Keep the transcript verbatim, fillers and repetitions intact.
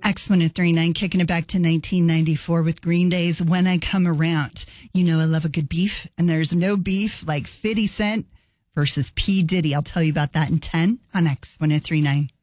X one oh three point nine, kicking it back to nineteen ninety-four with Green Day's When I Come Around. You know I love a good beef, and there's no beef like fifty Cent versus P. Diddy. I'll tell you about that in ten on X one oh three point nine.